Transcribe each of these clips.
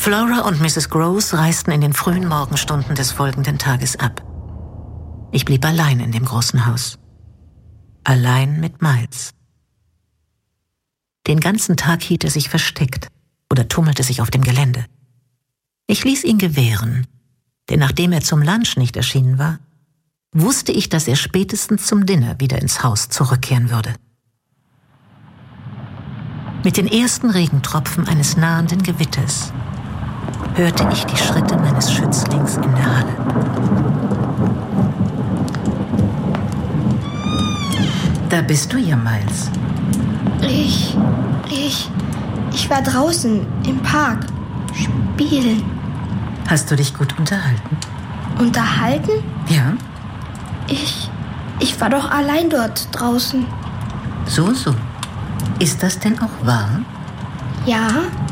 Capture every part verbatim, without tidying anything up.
Flora und Misses Gross reisten in den frühen Morgenstunden des folgenden Tages ab. Ich blieb allein in dem großen Haus. Allein mit Miles. Den ganzen Tag hielt er sich versteckt oder tummelte sich auf dem Gelände. Ich ließ ihn gewähren, denn nachdem er zum Lunch nicht erschienen war, wusste ich, dass er spätestens zum Dinner wieder ins Haus zurückkehren würde. Mit den ersten Regentropfen eines nahenden Gewitters hörte ich die Schritte meines Schützlings in der Halle. Da bist du ja, Miles. Ich, ich, ich war draußen im Park. Spielen. Hast du dich gut unterhalten? Unterhalten? Ja. Ich, ich war doch allein dort draußen. So, so. Ist das denn auch wahr? Ja.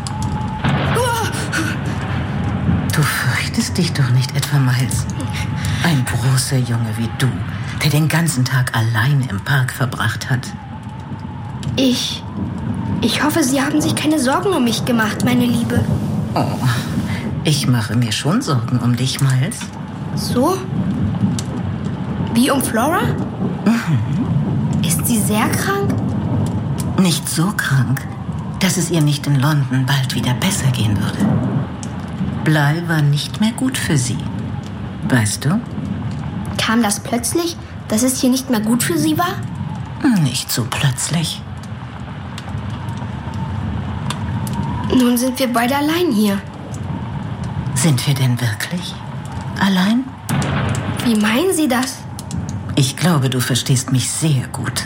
Du fürchtest dich doch nicht etwa, Miles. Ein großer Junge wie du, der den ganzen Tag allein im Park verbracht hat. Ich, ich hoffe, Sie haben sich keine Sorgen um mich gemacht, meine Liebe. Oh, ich mache mir schon Sorgen um dich, Miles. So? Wie um Flora? Mhm. Ist sie sehr krank? Nicht so krank, dass es ihr nicht in London bald wieder besser gehen würde. Bly war nicht mehr gut für sie. Weißt du? Kam das plötzlich, dass es hier nicht mehr gut für sie war? Nicht so plötzlich. Nun sind wir beide allein hier. Sind wir denn wirklich allein? Wie meinen Sie das? Ich glaube, du verstehst mich sehr gut.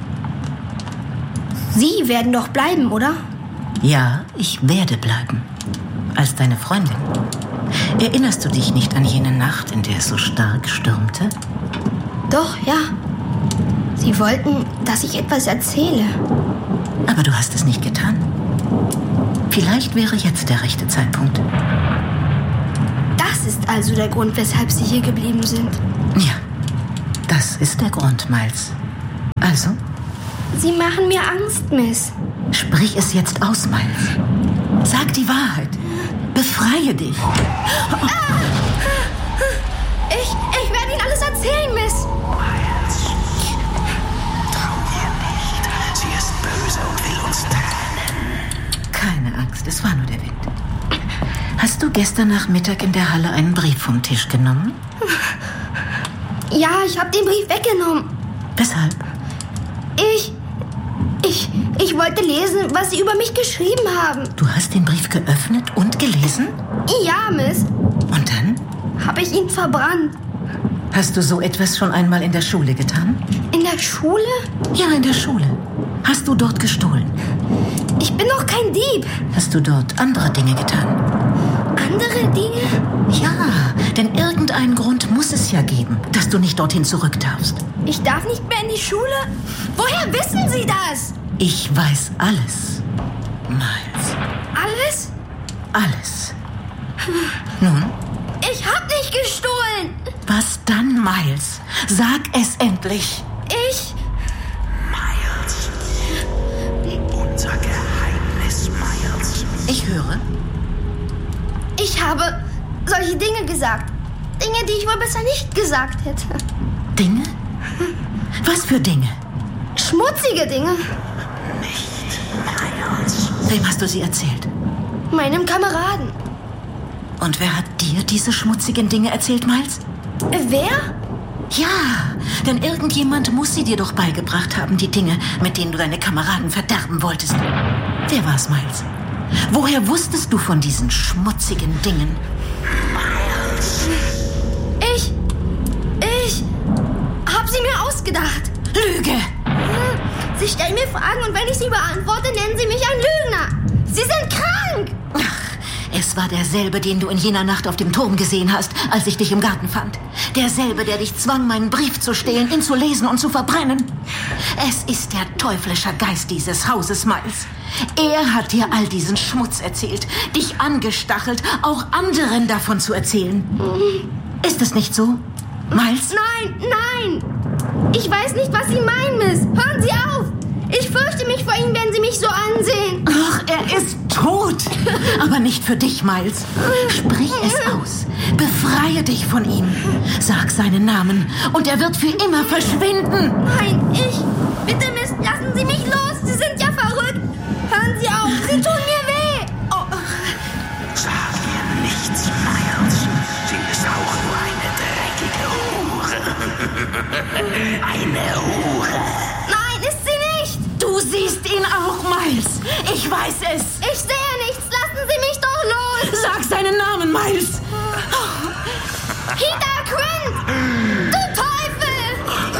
Sie werden doch bleiben, oder? Ja, ich werde bleiben. Als deine Freundin. Erinnerst du dich nicht an jene Nacht, in der es so stark stürmte? Doch, ja. Sie wollten, dass ich etwas erzähle. Aber du hast es nicht getan. Vielleicht wäre jetzt der rechte Zeitpunkt. Das ist also der Grund, weshalb Sie hier geblieben sind. Ja, das ist der Grund, Miles. Also? Sie machen mir Angst, Miss. Sprich es jetzt aus, Miles. Sag die Wahrheit. Befreie dich. Ah! Ich, ich werde Ihnen alles erzählen, Miss. Miles, trau ihr nicht. Sie ist böse und will uns trennen. Keine Angst, es war nur der Wind. Hast du gestern Nachmittag in der Halle einen Brief vom Tisch genommen? Ja, ich habe den Brief weggenommen. Weshalb? Ich, ich, ich wollte lesen, was Sie über mich geschrieben haben. Du hast den Brief geöffnet und gelesen? Ja, Miss. Und dann? Habe ich ihn verbrannt. Hast du so etwas schon einmal in der Schule getan? In der Schule? Ja, in der Schule. Hast du dort gestohlen? Ich bin doch kein Dieb. Hast du dort andere Dinge getan? Andere Dinge? Ja, denn irgendeinen Grund muss es ja geben, dass du nicht dorthin zurück darfst. Ich darf nicht mehr in die Schule? Woher wissen Sie das? Ich weiß alles, Miles. Alles? Alles. Nun? Ich hab nicht gestohlen. Was dann, Miles? Sag es endlich. Ich... Miles. Unser Geheimnis, Miles. Ich höre. Ich habe solche Dinge gesagt. Dinge, die ich wohl besser nicht gesagt hätte. Dinge? Was für Dinge? Schmutzige Dinge. Nicht, Miles. Wem hast du sie erzählt? Meinem Kameraden. Und wer hat dir diese schmutzigen Dinge erzählt, Miles? Äh, wer? Ja, denn irgendjemand muss sie dir doch beigebracht haben, die Dinge, mit denen du deine Kameraden verderben wolltest. Wer war's, Miles? Woher wusstest du von diesen schmutzigen Dingen? Miles. Ich... Ich... hab sie mir ausgedacht. Lüge! Sie stellen mir Fragen und wenn ich sie beantworte, nennen sie mich einen Lügner. Sie sind krank. Ach, es war derselbe, den du in jener Nacht auf dem Turm gesehen hast, als ich dich im Garten fand. Derselbe, der dich zwang, meinen Brief zu stehlen, ihn zu lesen und zu verbrennen. Es ist der teuflische Geist dieses Hauses, Miles. Er hat dir all diesen Schmutz erzählt, dich angestachelt, auch anderen davon zu erzählen. Ist es nicht so, Miles? Nein, nein. Ich weiß nicht, was Sie meinen, Miss. Hören Sie auf. Ich fürchte mich vor Ihnen, wenn Sie mich so ansehen. Ach, er ist tot. Aber nicht für dich, Miles. Sprich es aus. Befreie dich von ihm. Sag seinen Namen und er wird für immer verschwinden. Nein, ich. Bitte, Miss, lassen Sie mich los. Sie sind ja verrückt. Hören Sie auf. Sie tun mir weh. Oh. Sag ihr nichts, Miles. Sie ist auch nur eine dreckige Hure. Eine Hure. Nein, ist sie nicht. Du siehst ihn auch, Miles. Ich weiß es. Ich sehe nichts. Lassen Sie mich doch los. Sag seinen Namen, Miles. Peter Quint! Du Teufel!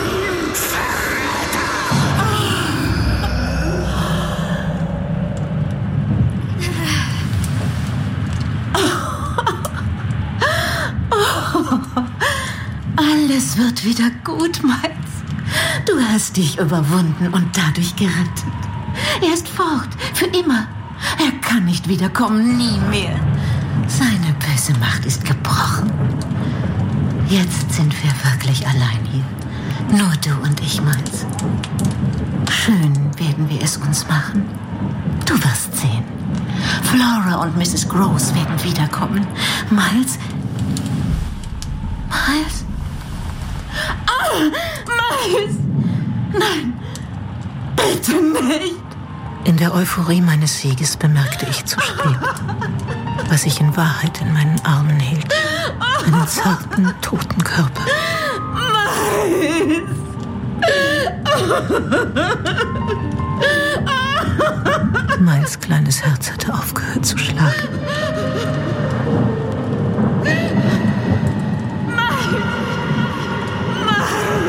Alles wird wieder gut, Miles. Du hast dich überwunden und dadurch gerettet. Er ist fort, für immer. Er kann nicht wiederkommen, nie mehr. Seine böse Macht ist gebrochen. Jetzt sind wir wirklich allein hier. Nur du und ich, Miles. Schön werden wir es uns machen. Du wirst sehen. Flora und Misses Gross werden wiederkommen. Miles... Miles? Ah, Miles! Nein, bitte nicht! In der Euphorie meines Sieges bemerkte ich zu spät, was ich in Wahrheit in meinen Armen hielt. Einen zarten, toten Körper. Miles! Miles kleines Herz hatte aufgehört zu schlagen.